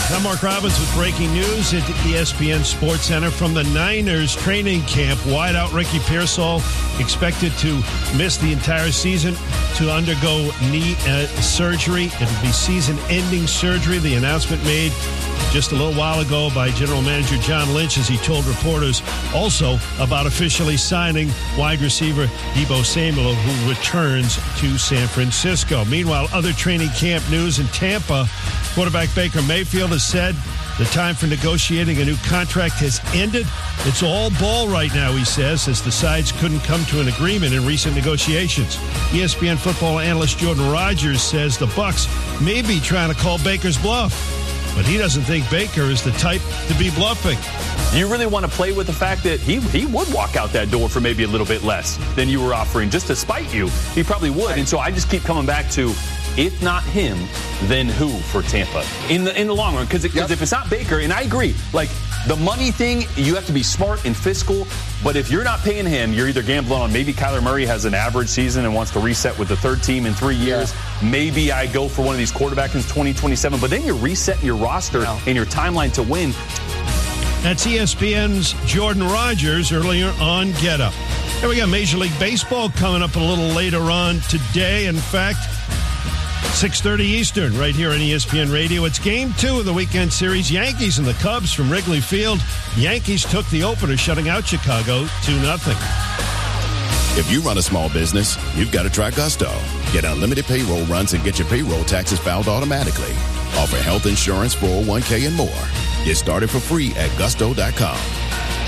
I'm Mark Robbins with breaking news at ESPN Sports Center from the Niners training camp. Wideout Ricky Pearsall expected to miss the entire season to undergo knee surgery. It'll be season-ending surgery. The announcement made just a little while ago by General Manager John Lynch as he told reporters also about officially signing wide receiver Deebo Samuel, who returns to San Francisco. Meanwhile, other training camp news in Tampa. Quarterback Baker Mayfield has said the time for negotiating a new contract has ended. It's all ball right now, he says, as the sides couldn't come to an agreement in recent negotiations. ESPN football analyst Jordan Rodgers says the Bucs may be trying to call Baker's bluff, but he doesn't think Baker is the type to be bluffing. You really want to play with the fact that he would walk out that door for maybe a little bit less than you were offering, just to spite you. He probably would. And so I just keep coming back to, if not him, then who for Tampa in the long run? Because if it's not Baker, and I agree, like the money thing, you have to be smart and fiscal. But if you're not paying him, you're either gambling on maybe Kyler Murray has an average season and wants to reset with the third team in 3 years. Yeah. Maybe I go for one of these quarterbacks in 2027. But then you're resetting your roster and your timeline to win. That's ESPN's Jordan Rodgers earlier on Get Up. Here we got Major League Baseball coming up a little later on today. In fact, 6:30 Eastern, right here on ESPN Radio. It's Game 2 of the weekend series. Yankees and the Cubs from Wrigley Field. Yankees took the opener, shutting out Chicago 2-0. If you run a small business, you've got to try Gusto. Get unlimited payroll runs and get your payroll taxes filed automatically. Offer health insurance, 401k, and more. Get started for free at gusto.com.